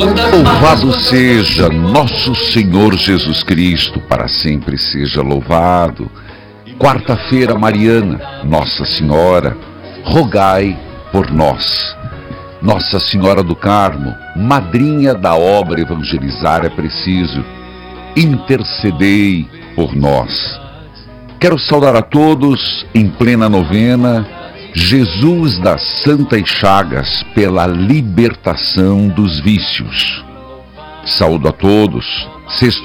Louvado seja nosso Senhor Jesus Cristo, para sempre seja louvado. Quarta-feira mariana, Nossa Senhora, rogai por nós. Nossa Senhora do Carmo, madrinha da obra Evangelizar é Preciso, intercedei por nós. Quero saudar a todos em plena novena, Jesus das Santas Chagas, pela libertação dos vícios. Saúdo a todos.